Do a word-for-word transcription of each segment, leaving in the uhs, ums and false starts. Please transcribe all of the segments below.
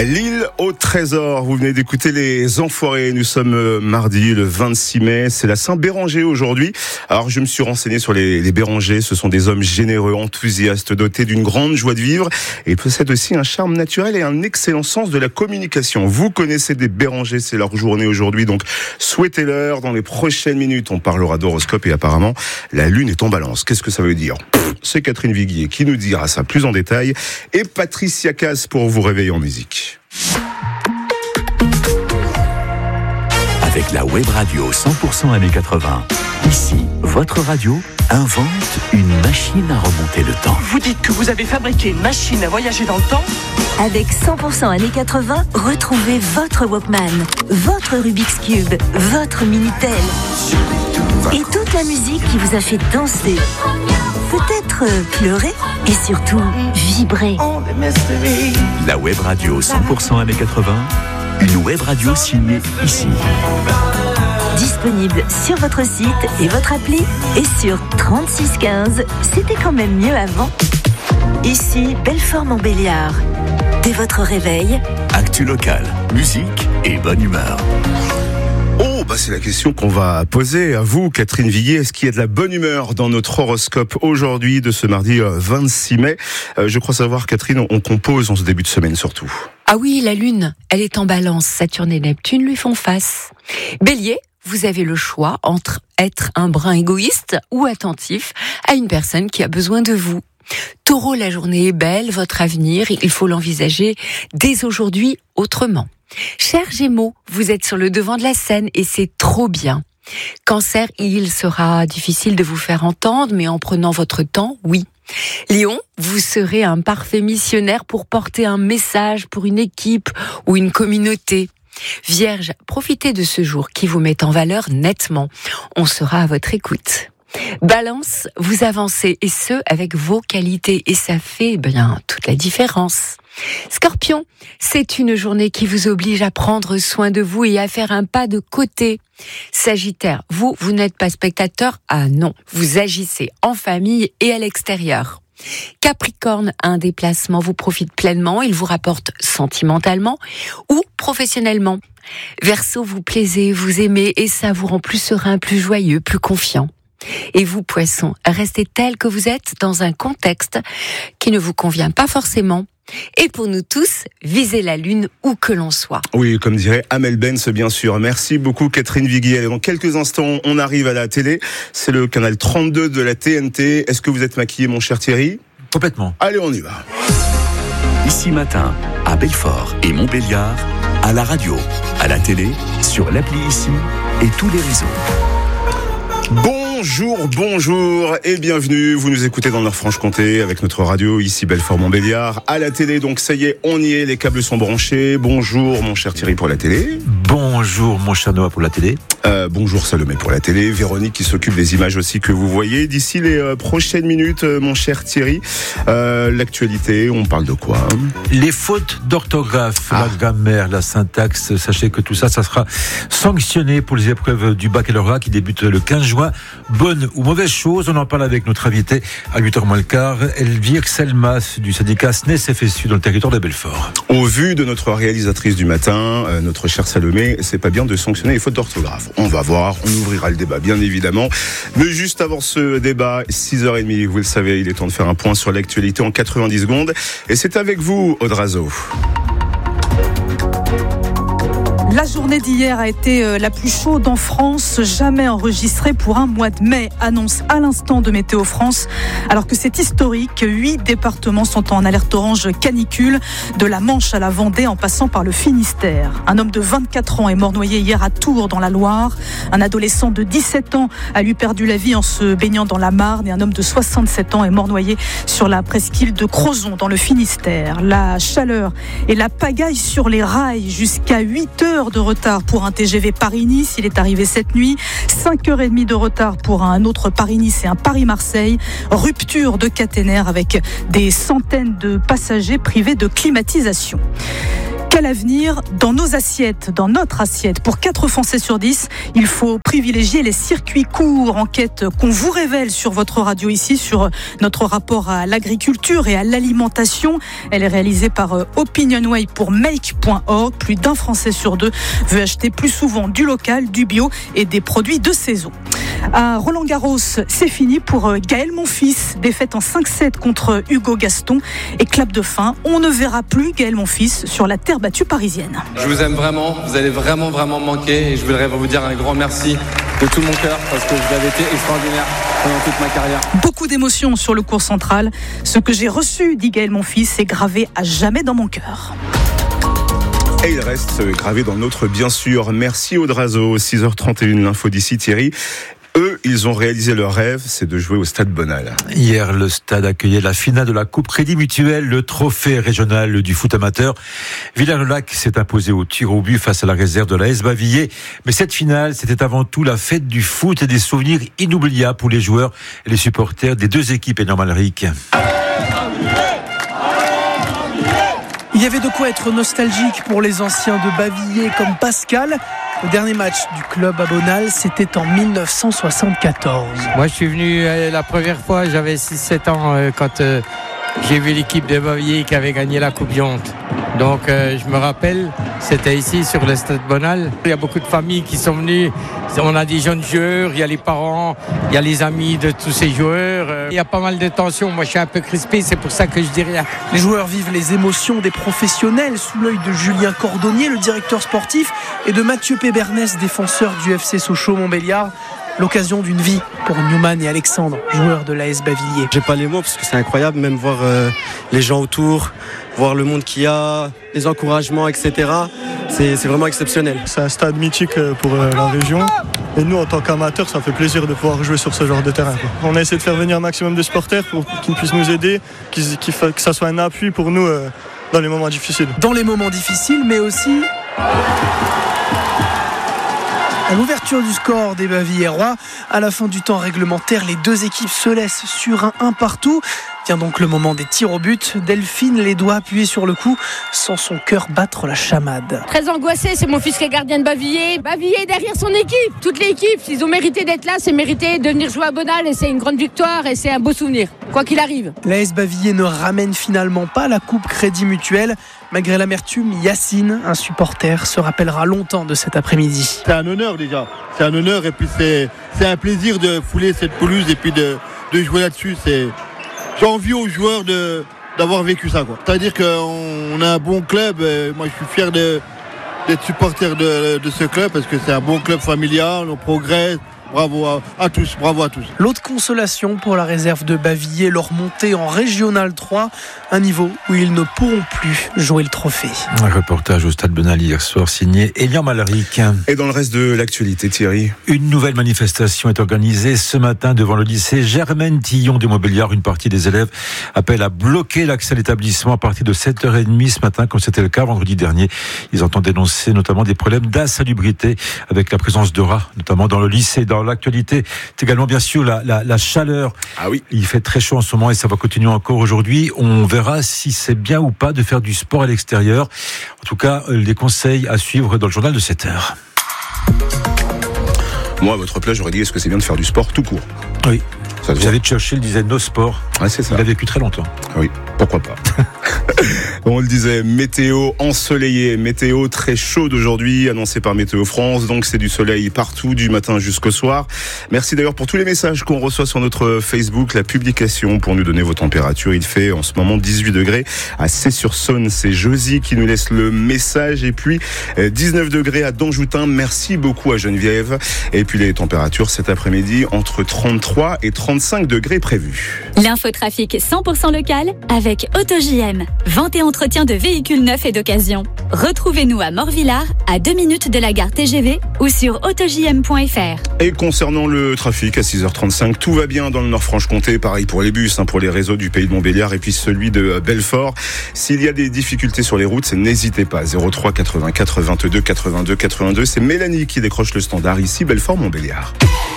L'île au trésor, vous venez d'écouter les Enfoirés. Nous sommes mardi le vingt-six mai, c'est la Saint-Béranger aujourd'hui. Alors je me suis renseigné sur les, les Bérangers, ce sont des hommes généreux, enthousiastes, dotés d'une grande joie de vivre et possèdent aussi un charme naturel et un excellent sens de la communication. Vous connaissez des Bérangers, c'est leur journée aujourd'hui, donc souhaitez-leur. Dans les prochaines minutes, on parlera d'horoscope et apparemment la lune est en balance. Qu'est-ce que ça veut dire ? C'est Catherine Viguier qui nous dira ça plus en détail et Patricia Cass pour vous réveiller en musique. Avec la web radio cent pour cent années quatre-vingts, ici, votre radio invente une machine à remonter le temps. Vous dites que vous avez fabriqué une machine à voyager dans le temps ? Avec cent pour cent années quatre-vingts, retrouvez votre Walkman, votre Rubik's Cube, votre Minitel et toute la musique qui vous a fait danser, peut-être pleurer et surtout vibrer. La web radio cent pour cent années quatre-vingts, une web radio signée ici. Disponible sur votre site et votre appli et sur trente-six quinze. C'était quand même mieux avant. Ici, Belfort-Montbéliard. Dès votre réveil, actu local, musique et bonne humeur. Oh, bah c'est la question qu'on va poser à vous, Catherine Viguier. Est-ce qu'il y a de la bonne humeur dans notre horoscope aujourd'hui de ce mardi vingt-six mai ? euh, Je crois savoir, Catherine, on compose en ce début de semaine surtout. Ah oui, la Lune, elle est en balance. Saturne et Neptune lui font face. Bélier, vous avez le choix entre être un brin égoïste ou attentif à une personne qui a besoin de vous. Taureau, la journée est belle, votre avenir, il faut l'envisager dès aujourd'hui autrement. Cher Gémeaux, vous êtes sur le devant de la scène et c'est trop bien. Cancer, il sera difficile de vous faire entendre, mais en prenant votre temps, oui. Lion, vous serez un parfait missionnaire pour porter un message pour une équipe ou une communauté. Vierge, profitez de ce jour qui vous met en valeur nettement. On sera à votre écoute. Balance, vous avancez et ce avec vos qualités et ça fait bien toute la différence. Scorpion, c'est une journée qui vous oblige à prendre soin de vous et à faire un pas de côté. Sagittaire, vous, vous n'êtes pas spectateur, ah non, vous agissez en famille et à l'extérieur. Capricorne, un déplacement vous profite pleinement, il vous rapporte sentimentalement ou professionnellement. Verseau, vous plaisez, vous aimez et ça vous rend plus serein, plus joyeux, plus confiant. Et vous, Poissons, restez tel que vous êtes dans un contexte qui ne vous convient pas forcément. Et pour nous tous, visez la lune où que l'on soit. Oui, comme dirait Amel Benz, bien sûr. Merci beaucoup, Catherine Viguier. Dans quelques instants, on arrive à la télé. C'est le canal trente-deux de la T N T. Est-ce que vous êtes maquillé, mon cher Thierry ? Complètement. Allez, on y va. Ici matin, à Belfort et Montbéliard, à la radio, à la télé, sur l'appli ici et tous les réseaux. Bonjour, bonjour et bienvenue. Vous nous écoutez dans le Nord-Franche-Comté avec notre radio ici Belfort-Montbéliard. À la télé, donc ça y est, on y est, les câbles sont branchés. Bonjour mon cher Thierry pour la télé. Bonjour mon cher Noah pour la télé. Euh, bonjour Salomé pour la télé. Véronique qui s'occupe des images aussi que vous voyez. D'ici les euh, prochaines minutes, euh, mon cher Thierry, euh, l'actualité, on parle de quoi ? Les fautes d'orthographe, ah. la grammaire, la syntaxe, sachez que tout ça, ça sera sanctionné pour les épreuves du baccalauréat qui débutent le quinze juin. Bonne ou mauvaise chose, on en parle avec notre invité à huit heures moins le quart, Elvire Selmas du syndicat S N E S F S U dans le territoire de Belfort. Au vu de notre réalisatrice du matin, euh, notre chère Salomé, c'est pas bien de sanctionner les fautes d'orthographe. On va voir, on ouvrira le débat bien évidemment. Mais juste avant ce débat, six heures trente, vous le savez, il est temps de faire un point sur l'actualité en quatre-vingt-dix secondes. Et c'est avec vous, Audrazo. La journée d'hier a été la plus chaude en France, jamais enregistrée pour un mois de mai, annonce à l'instant de Météo France. Alors que c'est historique, huit départements sont en alerte orange canicule, de la Manche à la Vendée en passant par le Finistère. Un homme de vingt-quatre ans est mort noyé hier à Tours dans la Loire. Un adolescent de dix-sept ans a lui perdu la vie en se baignant dans la Marne et un homme de soixante-sept ans est mort noyé sur la presqu'île de Crozon dans le Finistère. La chaleur et la pagaille sur les rails jusqu'à huit heures de retard pour un T G V Paris-Nice, il est arrivé cette nuit. cinq heures trente de retard pour un autre Paris-Nice et un Paris-Marseille. Rupture de caténaire avec des centaines de passagers privés de climatisation. Quel avenir dans nos assiettes, dans notre assiette? Pour quatre Français sur dix, il faut privilégier les circuits courts. Enquête qu'on vous révèle sur votre radio ici, sur notre rapport à l'agriculture et à l'alimentation. Elle est réalisée par Opinionway pour make point org. Plus d'un Français sur deux veut acheter plus souvent du local, du bio et des produits de saison. À Roland-Garros, c'est fini pour Gaël Monfils. Défaite en cinq sept contre Hugo Gaston. Et clap de fin, on ne verra plus Gaël Monfils sur la terre battue parisienne. Je vous aime vraiment, vous allez vraiment vraiment me manquer et je voudrais vous dire un grand merci de tout mon cœur parce que vous avez été extraordinaire pendant toute ma carrière. Beaucoup d'émotions sur le court central. Ce que j'ai reçu, dit Gaël Monfils, est gravé à jamais dans mon cœur. Et il reste gravé dans notre bien sûr. Merci Audrazo, six heures trente et une, l'info d'ici Thierry. Eux, ils ont réalisé leur rêve, c'est de jouer au Stade Bonal. Hier, le stade accueillait la finale de la Coupe Crédit Mutuel, le trophée régional du foot amateur. Villars-le-Lac s'est imposé au tir au but face à la réserve de l'A S Bavilliers. Mais cette finale, c'était avant tout la fête du foot et des souvenirs inoubliables pour les joueurs et les supporters des deux équipes. Et normal Rick. Il y avait de quoi être nostalgique pour les anciens de Bavilliers comme Pascal. Le dernier match du club à Bonal, c'était en dix-neuf cent soixante-quatorze. Moi, je suis venu la première fois, j'avais six sept ans quand j'ai vu l'équipe de Bavilliers qui avait gagné la Coupe Diont. Donc, je me rappelle, c'était ici sur le stade Bonal. Il y a beaucoup de familles qui sont venues. On a des jeunes joueurs, il y a les parents, il y a les amis de tous ces joueurs. Il y a pas mal de tensions. Moi, je suis un peu crispé, c'est pour ça que je dis rien. Les joueurs vivent les émotions des professionnels sous l'œil de Julien Cordonnier, le directeur sportif, et de Mathieu Pébernès, défenseur du F C Sochaux-Montbéliard. L'occasion d'une vie pour Newman et Alexandre, joueurs de l'A S Bavilliers. J'ai pas les mots parce que c'est incroyable, même voir euh, les gens autour, voir le monde qu'il y a, les encouragements, et cetera. C'est, c'est vraiment exceptionnel. C'est un stade mythique pour euh, la région. Et nous, en tant qu'amateurs, ça fait plaisir de pouvoir jouer sur ce genre de terrain, quoi. On a essayé de faire venir un maximum de supporters pour qu'ils puissent nous aider, qu'ils, qu'ils, que ça soit un appui pour nous euh, dans les moments difficiles. Dans les moments difficiles, mais aussi... À l'ouverture du score des Bavillérois, à la fin du temps réglementaire, les deux équipes se laissent sur un un partout. Vient donc le moment des tirs au but. Delphine, les doigts appuyés sur le cou, sent son cœur battre la chamade. Très angoissé, c'est mon fils qui est gardien de Bavilliers. Bavilliers derrière son équipe, toute l'équipe, ils ont mérité d'être là, c'est mérité de venir jouer à Bonal et c'est une grande victoire et c'est un beau souvenir, quoi qu'il arrive. L'A S Bavilliers ne ramène finalement pas la Coupe Crédit Mutuel. Malgré l'amertume, Yacine, un supporter, se rappellera longtemps de cet après-midi. C'est un honneur déjà, c'est un honneur et puis c'est, c'est un plaisir de fouler cette pelouse et puis de, de jouer là-dessus. C'est... J'ai envie aux joueurs de, d'avoir vécu ça, quoi. C'est-à-dire qu'on a un bon club, et moi je suis fier de, d'être supporter de, de ce club parce que c'est un bon club familial, on progresse. Bravo à, à tous, bravo à tous. L'autre consolation pour la réserve de Bavilliers, leur montée en Régional trois, un niveau où ils ne pourront plus jouer le trophée. Un reportage au Stade Bonal hier soir signé Elian Malric. Et dans le reste de l'actualité, Thierry, une nouvelle manifestation est organisée ce matin devant le lycée Germaine Tillon de Montbéliard. Une partie des élèves appelle à bloquer l'accès à l'établissement à partir de sept heures trente ce matin, comme c'était le cas vendredi dernier. Ils entendent dénoncer notamment des problèmes d'insalubrité avec la présence de rats, notamment dans le lycée. Dans l'actualité, c'est également bien sûr la, la, la chaleur. Ah oui. Il fait très chaud en ce moment et ça va continuer encore aujourd'hui. On verra si c'est bien ou pas de faire du sport à l'extérieur. En tout cas, les conseils à suivre dans le journal de sept heures. Moi, à votre place, j'aurais dit, est-ce que c'est bien de faire du sport tout court? Oui. Ça Vous savez, Churchill disait no sport. Ouais, c'est ça. Il a vécu très longtemps. Oui, pourquoi pas. On le disait, météo ensoleillée, météo très chaude aujourd'hui, annoncée par Météo France. Donc c'est du soleil partout, du matin jusqu'au soir. Merci d'ailleurs pour tous les messages qu'on reçoit sur notre Facebook, la publication pour nous donner vos températures. Il fait en ce moment dix-huit degrés à Cé-sur-Saône. C'est Josie qui nous laisse le message. Et puis dix-neuf degrés à Danjoutin. Merci beaucoup à Geneviève. Et puis les températures cet après-midi entre trente-trois et trente-cinq degrés prévus. L'infotrafic cent pour cent local avec AutoJ M. Vente et entretien de véhicules neufs et d'occasion. Retrouvez-nous à Morvillard, à deux minutes de la gare T G V ou sur auto j m point f r. Et concernant le trafic à six heures trente-cinq, tout va bien dans le Nord-Franche-Comté. Pareil pour les bus, hein, pour les réseaux du Pays de Montbéliard et puis celui de Belfort. S'il y a des difficultés sur les routes, n'hésitez pas. zéro trois quatre-vingt-quatre vingt-deux quatre-vingt-deux quatre-vingt-deux. C'est Mélanie qui décroche le standard ici, Belfort-Montbéliard.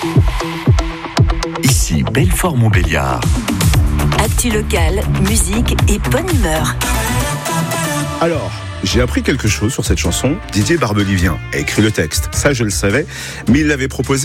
Ici, Belfort-Montbéliard. Actu locale, musique et bonne humeur. Alors, j'ai appris quelque chose sur cette chanson. Didier Barbelivien a écrit le texte, ça je le savais, mais il l'avait proposé